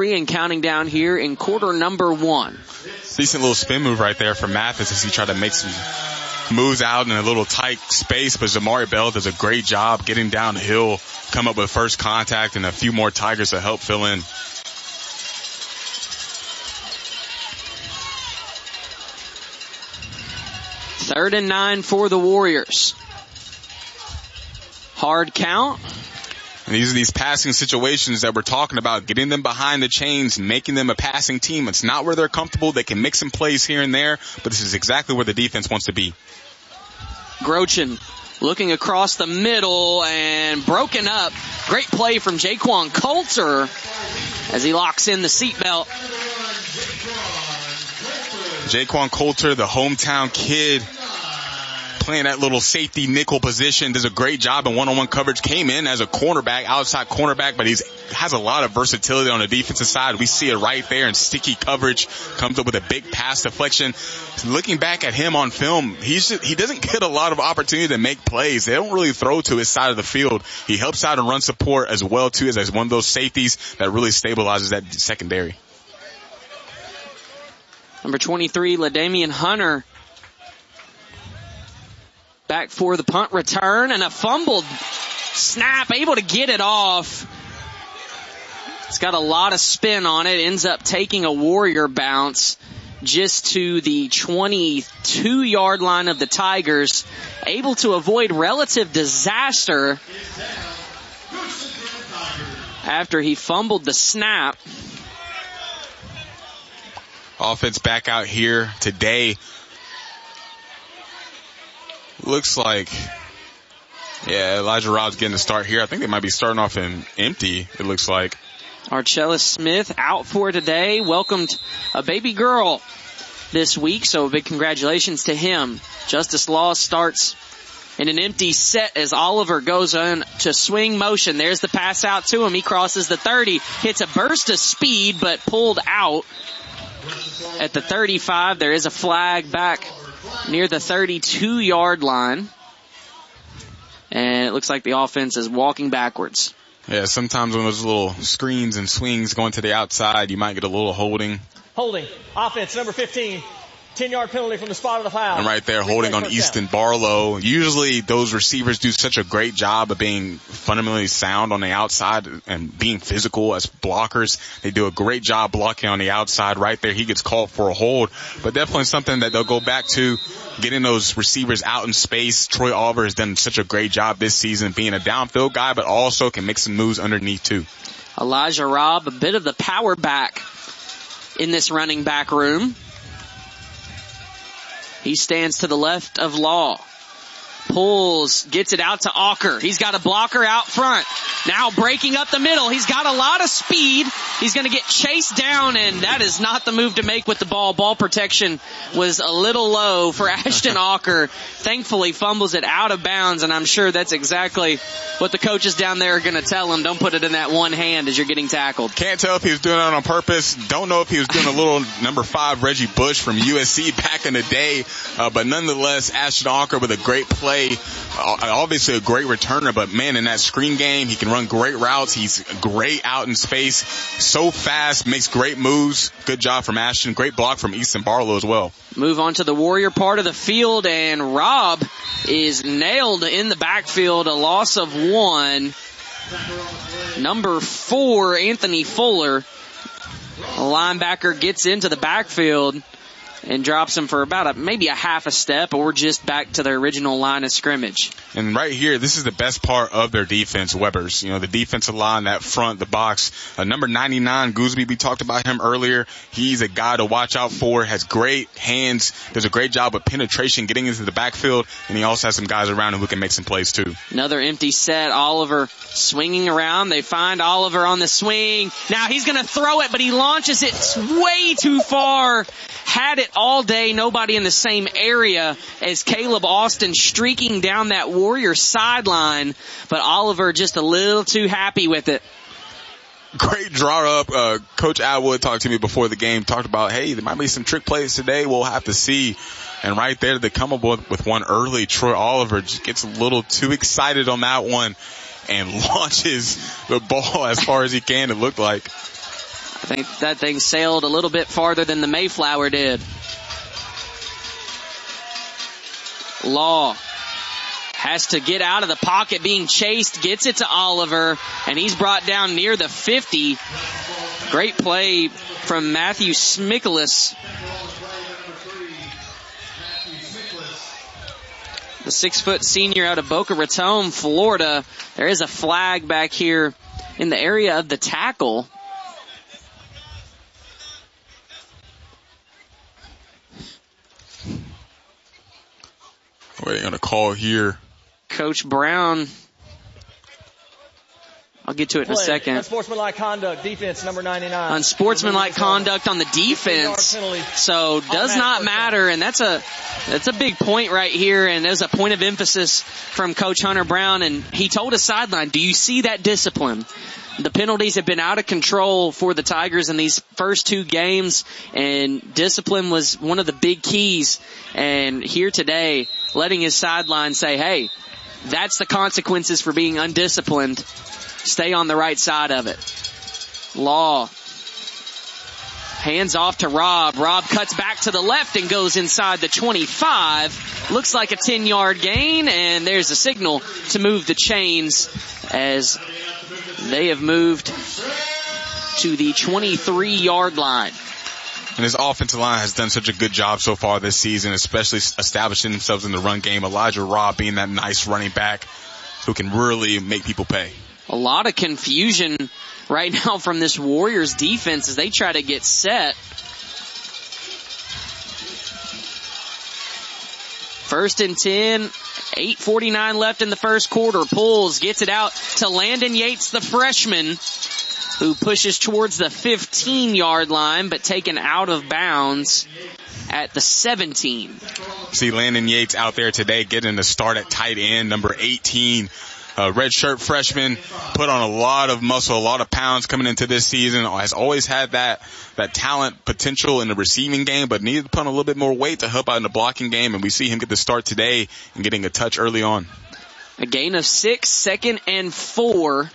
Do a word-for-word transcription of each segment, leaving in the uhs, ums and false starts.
three and counting down here in quarter number one. Decent little spin move right there from Mathis as he tried to make some moves out in a little tight space, but Zamari Bell does a great job getting downhill, come up with first contact, and a few more Tigers to help fill in. Third and nine for the Warriors. Hard count. And these are these passing situations that we're talking about, getting them behind the chains, making them a passing team. It's not where they're comfortable. They can mix some plays here and there, but this is exactly where the defense wants to be. Grochin looking across the middle and broken up. Great play from Jaquan Coulter as he locks in the seatbelt. Jaquan Coulter, the hometown kid, playing that little safety nickel position, does a great job in one-on-one coverage. Came in as a cornerback, outside cornerback, but he's has a lot of versatility on the defensive side. We see it right there in sticky coverage. Comes up with a big pass deflection. Looking back at him on film, he's just, he doesn't get a lot of opportunity to make plays. They don't really throw to his side of the field. He helps out and run support as well too, as, as one of those safeties that really stabilizes that secondary. Number twenty-three, LaDamian Hunter, back for the punt return, and a fumbled snap, able to get it off. It's got a lot of spin on it, ends up taking a Warrior bounce just to the twenty-two yard line of the Tigers, able to avoid relative disaster after he fumbled the snap. Offense back out here today. Looks like, yeah, Elijah Robb's getting a start here. I think they might be starting off in empty, it looks like. Archella Smith out for today. Welcomed a baby girl this week, so a big congratulations to him. Justice Law starts in an empty set as Oliver goes on to swing motion. There's the pass out to him. He crosses the thirty, hits a burst of speed, but pulled out at the thirty-five. There is a flag back near the thirty-two yard line. And it looks like the offense is walking backwards. Yeah, sometimes when those little screens and swings going to the outside, you might get a little holding. Holding. Offense, number fifteen. ten yard penalty from the spot of the foul. And right there, holding on Easton Barlow. Usually those receivers do such a great job of being fundamentally sound on the outside and being physical as blockers. They do a great job blocking on the outside. Right there, he gets called for a hold. But definitely something that they'll go back to, getting those receivers out in space. Troy Oliver has done such a great job this season being a downfield guy, but also can make some moves underneath too. Elijah Robb, a bit of the power back in this running back room. He stands to the left of Law. Pulls, gets it out to Auker. He's got a blocker out front. Now breaking up the middle. He's got a lot of speed. He's going to get chased down, and that is not the move to make with the ball. Ball protection was a little low for Ashton Auker. Thankfully fumbles it out of bounds, and I'm sure that's exactly what the coaches down there are going to tell him. Don't put it in that one hand as you're getting tackled. Can't tell if he was doing it on purpose. Don't know if he was doing a little number five Reggie Bush from U S C back in the day. Uh, but nonetheless, Ashton Auker with a great play. Uh, obviously a great returner, but man, in that screen game, he can run great routes. He's great out in space. So fast, makes great moves. Good job from Ashton. Great block from Easton Barlow as well. Move on to the Warrior part of the field, and Robb is nailed in the backfield. A loss of one. Number four, Anthony Fuller, a linebacker, gets into the backfield and drops him for about a, maybe a half a step, or just back to their original line of scrimmage. And right here, this is the best part of their defense, Weber's. You know, the defensive line, that front, the box. Uh, number ninety-nine, Gooseby, we talked about him earlier. He's a guy to watch out for, has great hands, does a great job of penetration, getting into the backfield, and he also has some guys around him who can make some plays too. Another empty set, Oliver swinging around. They find Oliver on the swing. Now he's going to throw it, but he launches it way too far. Had it all day, nobody in the same area as Caleb Austin streaking down that Warrior sideline, but Oliver just a little too happy with it. Great draw up. Uh, Coach Atwood talked to me before the game, talked about, hey, there might be some trick plays today. We'll have to see. And right there, they come up with one early. Troy Oliver just gets a little too excited on that one and launches the ball as far as he can, it looked like. I think that thing sailed a little bit farther than the Mayflower did. Law has to get out of the pocket, being chased, gets it to Oliver, and he's brought down near the fifty. Great play from Matthew Smikolas. The six-foot senior out of Boca Raton, Florida. There is a flag back here in the area of the tackle. Waiting on a call here. Coach Brown. I'll get to it in a second. Unsportsmanlike conduct, defense number ninety-nine. Unsportsmanlike conduct on the defense. So does not matter, and that's a that's a big point right here, and there's a point of emphasis from Coach Hunter Brown, and he told his sideline, do you see that discipline? The penalties have been out of control for the Tigers in these first two games, and discipline was one of the big keys. And here today, letting his sideline say, hey, that's the consequences for being undisciplined. Stay on the right side of it. Law. Hands off to Rob. Rob cuts back to the left and goes inside the twenty-five. Looks like a ten-yard gain, and there's a signal to move the chains as they have moved to the twenty-three-yard line. And his offensive line has done such a good job so far this season, especially establishing themselves in the run game. Elijah Robb being that nice running back who can really make people pay. A lot of confusion right now from this Warriors defense as they try to get set. First and ten, eight forty-nine left in the first quarter. Pulls, gets it out to Landon Yates, the freshman, who pushes towards the fifteen-yard line, but taken out of bounds at the seventeen. See Landon Yates out there today getting the start at tight end, number eighteen. Uh, red shirt freshman, put on a lot of muscle, a lot of pounds coming into this season. Has always had that, that talent potential in the receiving game, but needed to put on a little bit more weight to help out in the blocking game. And we see him get the start today and getting a touch early on. A gain of six, second and four.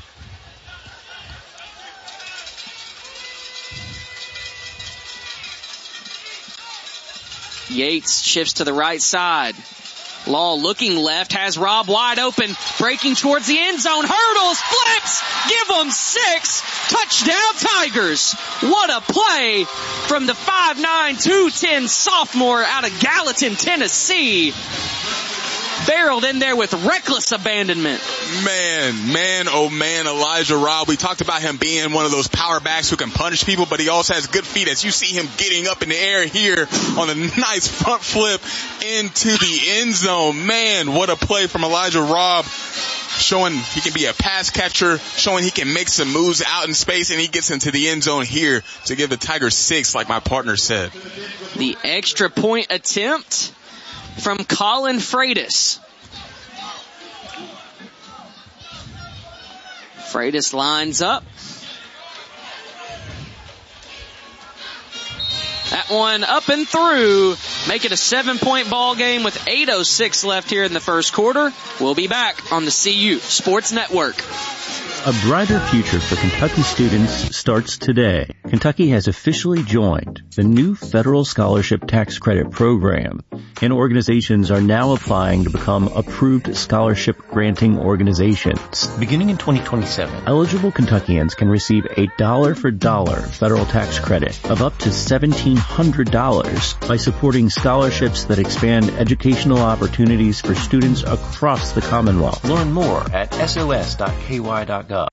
Yates shifts to the right side. Law looking left, has Rob wide open, breaking towards the end zone, hurdles, flips, give them six, touchdown Tigers. What a play from the five nine, two ten sophomore out of Gallatin, Tennessee. Barreled in there with reckless abandonment. Man, man, oh man, Elijah Robb. We talked about him being one of those power backs who can punish people, but he also has good feet. As you see him getting up in the air here on a nice front flip into the end zone. Man, what a play from Elijah Robb. Showing he can be a pass catcher, showing he can make some moves out in space, and he gets into the end zone here to give the Tigers six, like my partner said. The extra point attempt from Colin Freitas. Freitas lines up. That one up and through. Make it a seven-point ball game with eight oh six left here in the first quarter. We'll be back on the C U Sports Network. A brighter future for Kentucky students starts today. Kentucky has officially joined the new federal scholarship tax credit program, and organizations are now applying to become approved scholarship granting organizations. Beginning in twenty twenty-seven, eligible Kentuckians can receive a dollar-for-dollar federal tax credit of up to seventeen hundred dollars by supporting scholarships that expand educational opportunities for students across the Commonwealth. Learn more at S O S dot K Y dot gov.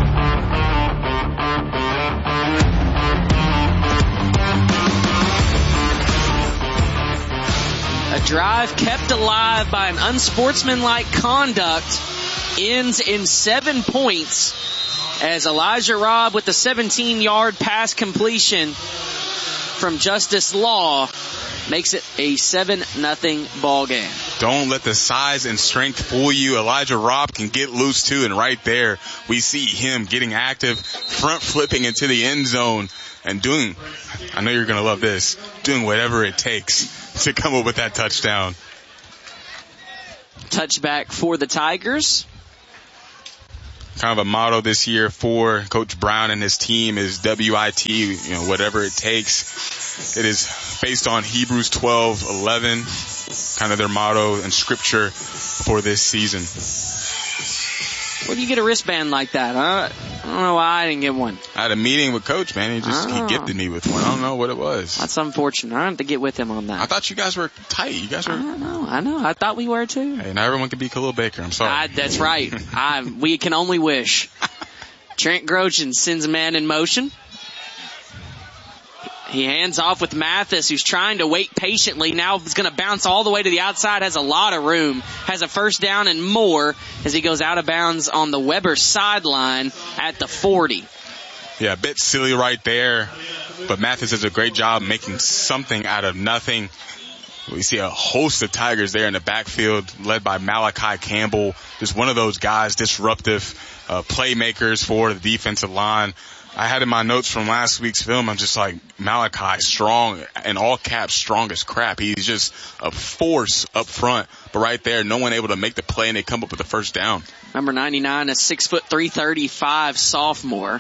A drive kept alive by an unsportsmanlike conduct ends in seven points as Elijah Robb with the seventeen-yard pass completion from Justice Law makes it a seven nothing ball game. Don't let the size and strength fool you. Elijah Robb can get loose too, and right there we see him getting active, front flipping into the end zone and doing, I know you're going to love this, doing whatever it takes to come up with that touchdown. Touchback for the Tigers. kind of a motto this year for Coach Brown and his team is W I T, you know, whatever it takes. It is based on Hebrews twelve eleven, kind of their motto and scripture for this season. Where do you get a wristband like that? Huh? I don't know why I didn't get one. I had a meeting with Coach, man. He just he gifted me with one. I don't know what it was. That's unfortunate. I have to get with him on that. I thought you guys were tight. You guys were. I don't know. I know. I thought we were too. Hey, not everyone can be Khalil Baker. I'm sorry. I, that's right. I, we can only wish. Trent Grochin sends a man in motion. He hands off with Mathis, who's trying to wait patiently. Now he's going to bounce all the way to the outside. Has a lot of room. Has a first down and more as he goes out of bounds on the Weber sideline at the forty. Yeah, a bit silly right there. But Mathis does a great job making something out of nothing. We see a host of Tigers there in the backfield, led by Malachi Campbell. Just one of those guys, disruptive uh, playmakers for the defensive line. I had in my notes from last week's film, I'm just like, Malachi, strong, in all caps, strong as crap. He's just a force up front. But right there, no one able to make the play, and they come up with the first down. Number ninety-nine, a six foot three thirty-five sophomore.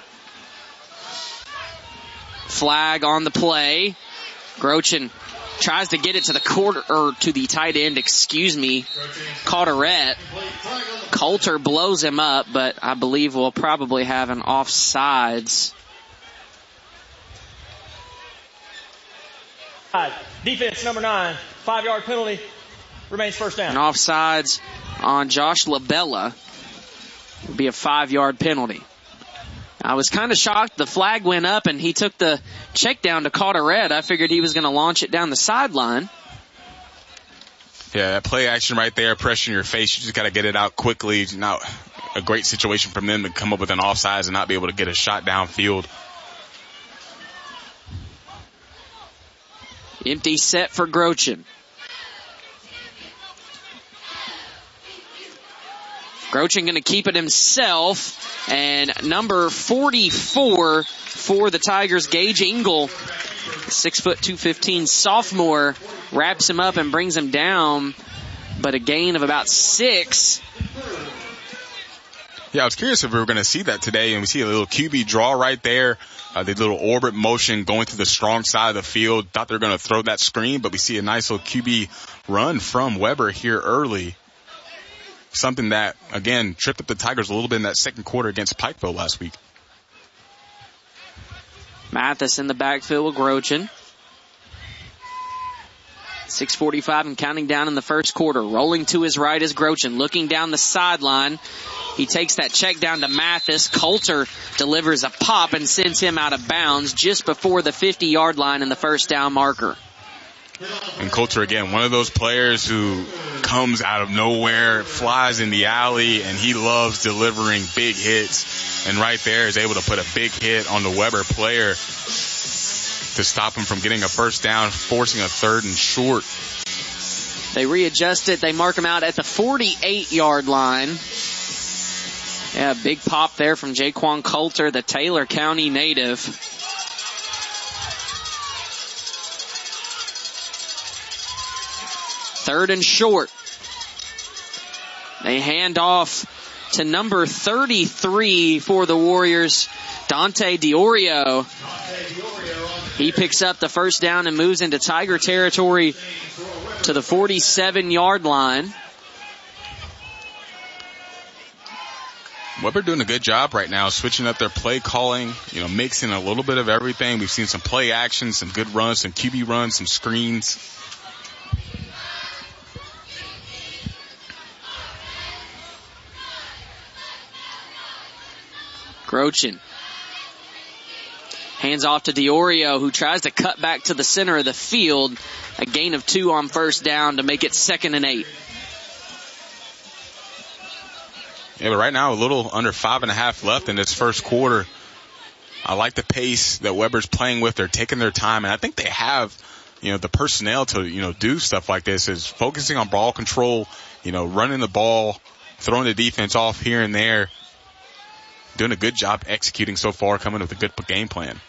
Flag on the play. Grochin tries to get it to the quarter, or to the tight end, excuse me, Carteret. Coulter blows him up, but I believe we'll probably have an offsides. Defense number nine, five-yard penalty, remains first down. An offsides on Josh Labella would be a five-yard penalty. I was kind of shocked the flag went up and he took the check down to Carteret. I figured he was going to launch it down the sideline. Yeah, that play action right there, pressure in your face. You just got to get it out quickly. Not a great situation from them to come up with an offsides and not be able to get a shot downfield. Empty set for Grochin. Grochin going to keep it himself. And number forty-four for the Tigers, Gage Engel, six foot two fifteen sophomore, wraps him up and brings him down, but a gain of about six. Yeah, I was curious if we were going to see that today, and we see a little Q B draw right there, uh, the little orbit motion going through the strong side of the field. Thought they were going to throw that screen, but we see a nice little Q B run from Weber here early. Something that, again, tripped up the Tigers a little bit in that second quarter against Pikeville last week. Mathis in the backfield with Grochin. six forty-five and counting down in the first quarter. Rolling to his right is Grochin. Looking down the sideline. He takes that check down to Mathis. Coulter delivers a pop and sends him out of bounds just before the fifty-yard line in the first down marker. And Coulter, again, one of those players who comes out of nowhere, flies in the alley, and he loves delivering big hits. And right there is able to put a big hit on the Weber player to stop him from getting a first down, forcing a third and short. They readjust it. They mark him out at the forty-eight-yard line. Yeah, big pop there from Jaquan Coulter, the Taylor County native. Third and short. They hand off to number thirty-three for the Warriors, Dante Diorio. He picks up the first down and moves into Tiger territory to the forty-seven-yard line. Weber doing a good job right now, switching up their play calling, you know, mixing a little bit of everything. We've seen some play action, some good runs, some Q B runs, some screens. Grochin hands off to Diorio, who tries to cut back to the center of the field. A gain of two on first down to make it second and eight. Yeah, but right now a little under five and a half left in this first quarter. I like the pace that Weber's playing with. They're taking their time, and I think they have, you know, the personnel to, you know, do stuff like this, is focusing on ball control, you know, running the ball, throwing the defense off here and there. Doing a good job executing so far, coming with a good game plan.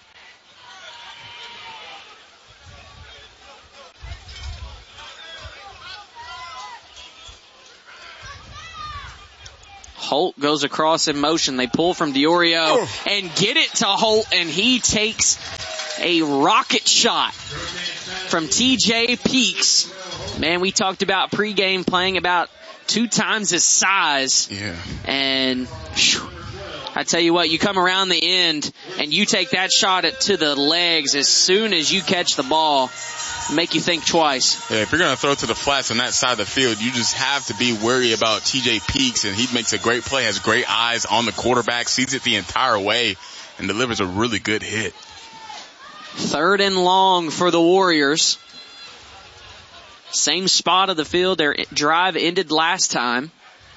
Holt goes across in motion. They pull from DiOrio oh. and get it to Holt, and he takes a rocket shot from T J Peaks. Man, we talked about pregame playing about two times his size. Yeah. And whew, I tell you what, you come around the end and you take that shot at, to the legs as soon as you catch the ball, make you think twice. Yeah, if you're going to throw to the flats on that side of the field, you just have to be worried about T J Peaks, and he makes a great play, has great eyes on the quarterback, sees it the entire way, and delivers a really good hit. Third and long for the Warriors. Same spot of the field their drive ended last time.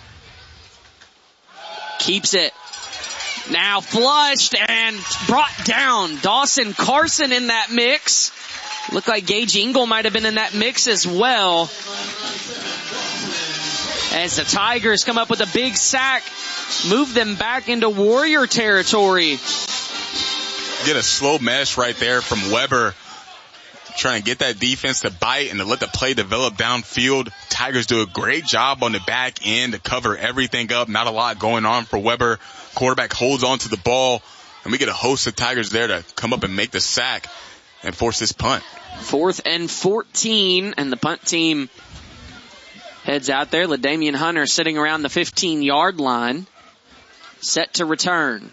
Keeps it. Now flushed and brought down. Dawson Carson in that mix. Looked like Gage Ingle might have been in that mix as well. As the Tigers come up with a big sack, move them back into Warrior territory. Get a slow mesh right there from Weber, trying to get that defense to bite and to let the play develop downfield. Tigers do a great job on the back end to cover everything up. Not a lot going on for Weber. Quarterback holds on to the ball, and we get a host of Tigers there to come up and make the sack and force this punt. Fourth and fourteen, and the punt team heads out there. LaDamian Hunter sitting around the fifteen-yard line, set to return.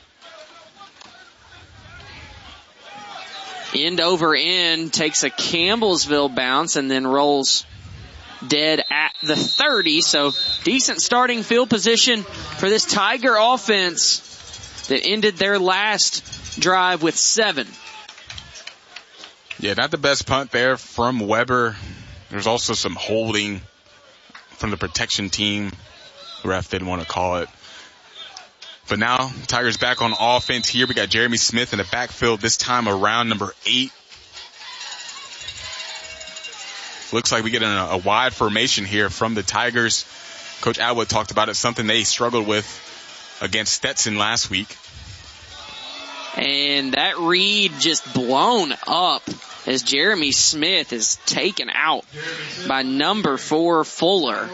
End over end, takes a Campbellsville bounce and then rolls dead at the thirty. So decent starting field position for this Tiger offense that ended their last drive with seven. Yeah, not the best punt there from Weber. There's also some holding from the protection team. The ref didn't want to call it. But now, Tigers back on offense here. We got Jeremy Smith in the backfield this time around number eight. Looks like we get a, a wide formation here from the Tigers. Coach Atwood talked about it, something they struggled with against Stetson last week. And that read just blown up as Jeremy Smith is taken out by number four, Fuller.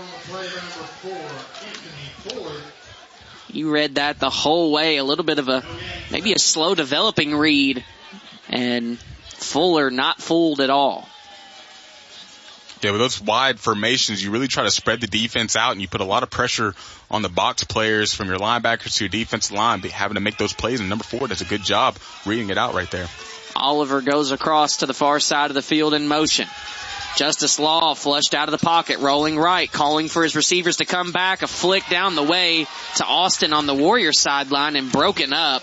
You read that the whole way. A little bit of a, maybe a slow developing read. And Fuller not fooled at all. Yeah, with those wide formations, you really try to spread the defense out, and you put a lot of pressure on the box players from your linebackers to your defensive line, having to make those plays. And number four does a good job reading it out right there. Oliver goes across to the far side of the field in motion. Justice Law flushed out of the pocket, rolling right, calling for his receivers to come back. A flick down the way to Austin on the Warrior sideline and broken up.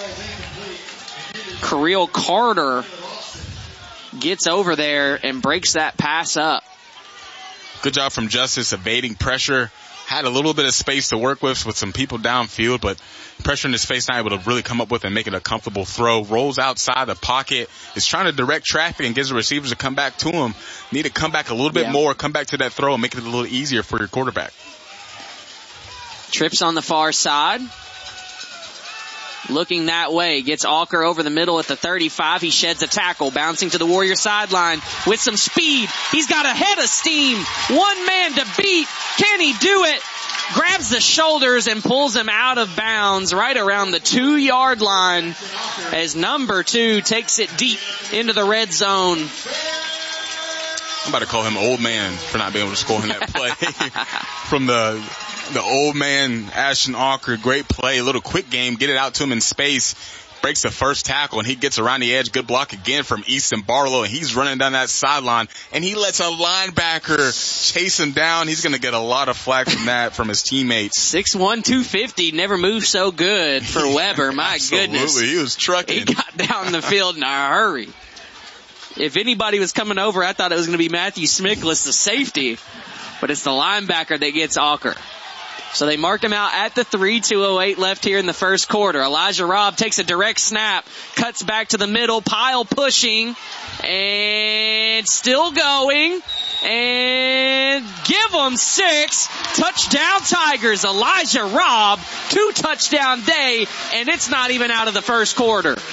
Kirill Carter gets over there and breaks that pass up. Good job from Justice evading pressure. Had a little bit of space to work with with some people downfield, but pressure in his face not able to really come up with and make it a comfortable throw. Rolls outside the pocket, is trying to direct traffic and gives the receivers to come back to him. Need to come back a little bit yeah. more, come back to that throw and make it a little easier for your quarterback. Trips on the far side. Looking that way, gets Alker over the middle at the thirty-five. He sheds a tackle, bouncing to the Warrior sideline with some speed. He's got a head of steam. One man to beat. Can he do it? Grabs the shoulders and pulls him out of bounds right around the two-yard line as number two takes it deep into the red zone. I'm about to call him old man for not being able to score in that play. From the the old man, Ashton Alker, great play, a little quick game, get it out to him in space, breaks the first tackle, and he gets around the edge. Good block again from Easton Barlow, and he's running down that sideline, and he lets a linebacker chase him down. He's going to get a lot of flack from that from his teammates. six one, two fifty, never moved so good for Weber. My Absolutely. goodness. He was trucking. He got down the field in a hurry. If anybody was coming over, I thought it was going to be Matthew Smiklis, the safety, but it's the linebacker that gets Alker. So they marked him out at the three, two oh eight left here in the first quarter. Elijah Robb takes a direct snap, cuts back to the middle, pile pushing, and still going, and give them six. Touchdown Tigers. Elijah Robb, two touchdown day, and it's not even out of the first quarter.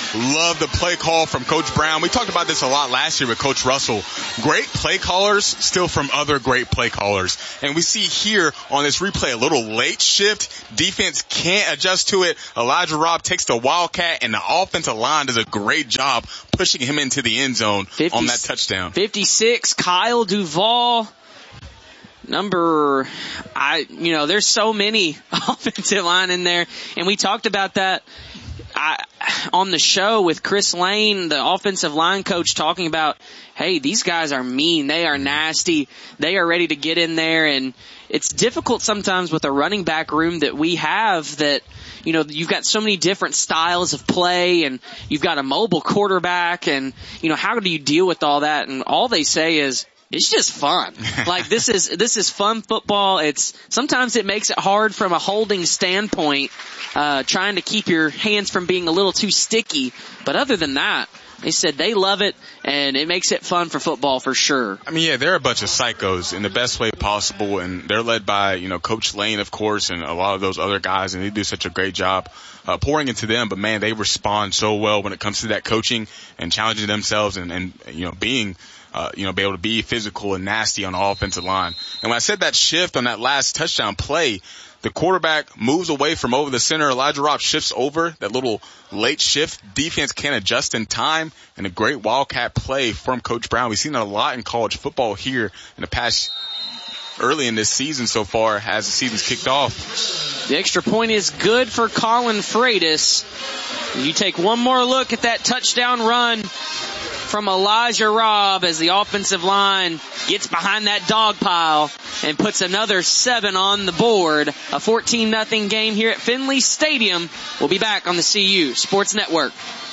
Love the play call from Coach Brown. We talked about this a lot last year with Coach Russell. Great play callers still from other great play callers. And we see here on this replay a little late shift. Defense can't adjust to it. Elijah Robb takes the Wildcat, and the offensive line does a great job pushing him into the end zone fifty, on that touchdown. fifty-six, Kyle Duvall. Number, I, you know, there's so many offensive line in there. And we talked about that I, on the show with Chris Lane, the offensive line coach, talking about, hey, these guys are mean. They are nasty. They are ready to get in there. And it's difficult sometimes with a running back room that we have that, you know, you've got so many different styles of play and you've got a mobile quarterback and, you know, how do you deal with all that? And all they say is, it's just fun. Like this is, this is fun football. It's, sometimes it makes it hard from a holding standpoint, uh, trying to keep your hands from being a little too sticky. But other than that, they said they love it and it makes it fun for football for sure. I mean, yeah, they're a bunch of psychos in the best way possible, and they're led by, you know, Coach Lane, of course, and a lot of those other guys, and they do such a great job uh, pouring into them. But man, they respond so well when it comes to that coaching and challenging themselves and, and you know, being Uh, you know, be able to be physical and nasty on the offensive line. And when I said that shift on that last touchdown play, the quarterback moves away from over the center. Elijah Robb shifts over, that little late shift. Defense can't adjust in time, and a great Wildcat play from Coach Brown. We've seen that a lot in college football here in the past, early in this season so far as the season's kicked off. The extra point is good for Colin Freitas. You take one more look at that touchdown run from Elijah Robb as the offensive line gets behind that dog pile and puts another seven on the board. A fourteen nothing game here at Finley Stadium. We'll be back on the C U Sports Network.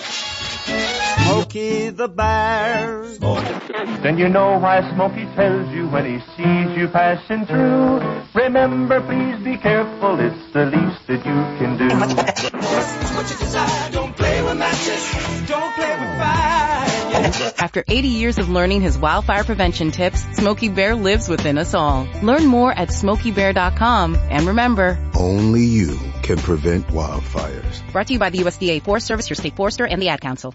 Smokey the Bear. Then you know why Smokey tells you when he sees you passing through. Remember, please be careful, it's the least that you can do. What you desire, don't play with matches, don't play with fire. After eighty years of learning his wildfire prevention tips, Smokey Bear lives within us all. Learn more at smokey bear dot com. And remember, only you can prevent wildfires. Brought to you by the U S D A Forest Service, your state forester, and the Ad Council.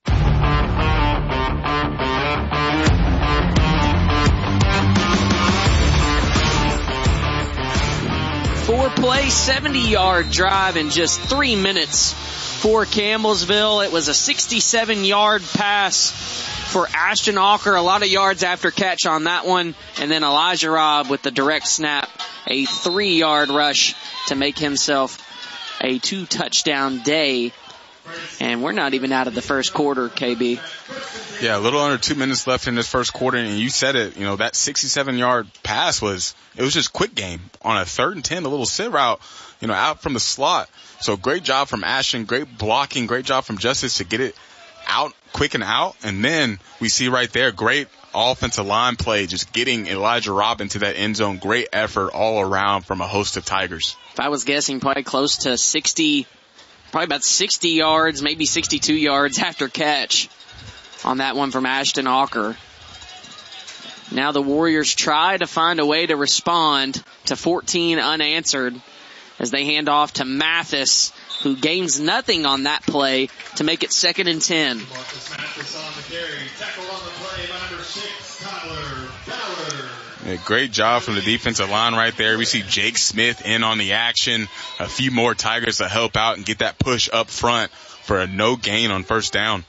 Four-play, seventy-yard drive in just three minutes for Campbellsville. It was a sixty-seven-yard pass for Ashton Walker. A lot of yards after catch on that one. And then Elijah Robb with the direct snap, a three-yard rush to make himself a two-touchdown day. And we're not even out of the first quarter, K B. Yeah, a little under two minutes left in this first quarter, and you said it, you know, that sixty-seven-yard pass was, it was just quick game on a third and ten, a little sit route, you know, out from the slot. So great job from Ashton, great blocking, great job from Justice to get it out, quick and out. And then we see right there, great offensive line play, just getting Elijah Robb into that end zone. Great effort all around from a host of Tigers. If I was guessing, probably close to sixty, probably about sixty yards, maybe sixty-two yards after catch on that one from Ashton Walker. Now the Warriors try to find a way to respond to fourteen unanswered as they hand off to Mathis, who gains nothing on that play to make it second and ten. Marcus Mathis on the carry. Tackled on the play by number six, Tyler Ballard. Yeah, great job from the defensive line right there. We see Jake Smith in on the action. A few more Tigers to help out and get that push up front for a no gain on first down.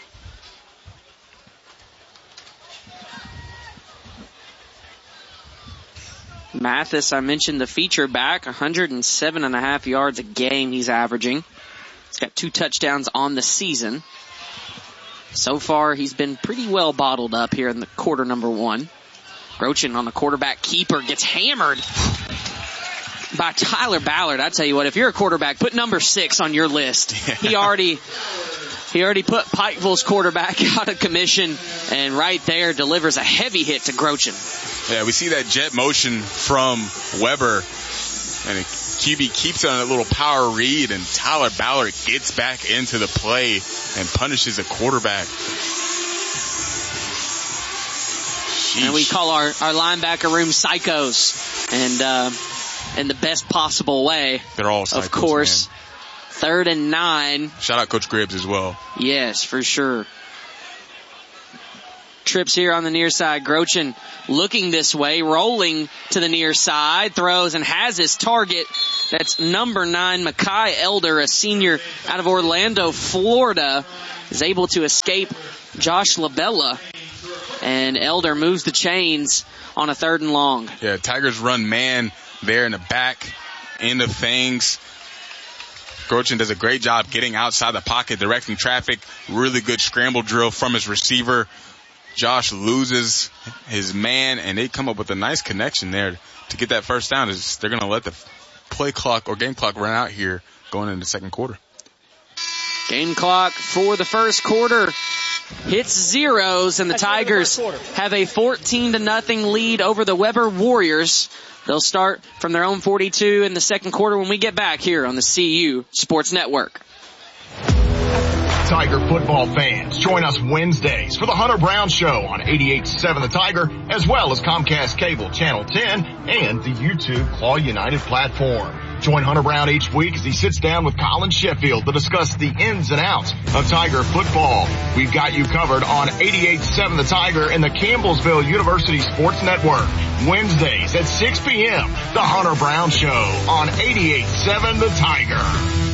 Mathis, I mentioned the feature back, one hundred seven and a half yards a game he's averaging. He's got two touchdowns on the season. So far, he's been pretty well bottled up here in the quarter number one. Grochin on the quarterback keeper gets hammered by Tyler Ballard. I tell you what, if you're a quarterback, put number six on your list. He already, he already put Pikeville's quarterback out of commission, and right there delivers a heavy hit to Grochin. Yeah, we see that jet motion from Weber, and Q B keeps on a little power read, and Tyler Ballard gets back into the play and punishes a quarterback. Sheesh. And we call our, our linebacker room psychos, and uh, in the best possible way. They're all psychos, of course. Man. Third and nine. Shout out Coach Gribbs as well. Yes, for sure. Trips here on the near side. Grochin looking this way, rolling to the near side, throws and has his target. That's number nine, Makai Elder, a senior out of Orlando, Florida, is able to escape Josh Labella. And Elder moves the chains on a third and long. Yeah, Tigers run man there in the back, in the fangs. Grochin does a great job getting outside the pocket, directing traffic. Really good scramble drill from his receiver. Josh loses his man, and they come up with a nice connection there to get that first down. They're going to let the play clock or game clock run out here going into the second quarter. Game clock for the first quarter hits zeros, and the Tigers have a fourteen to nothing lead over the Weber Warriors. They'll start from their own forty-two in the second quarter when we get back here on the C U Sports Network. Tiger football fans, join us Wednesdays for the Hunter Brown Show on eighty-eight point seven The Tiger, as well as Comcast Cable Channel ten and the YouTube Claw United platform. Join Hunter Brown each week as he sits down with Colin Sheffield to discuss the ins and outs of Tiger football. We've got you covered on eighty-eight point seven The Tiger and the Campbellsville University Sports Network. Wednesdays at six p.m. The Hunter Brown Show on eighty-eight point seven The Tiger.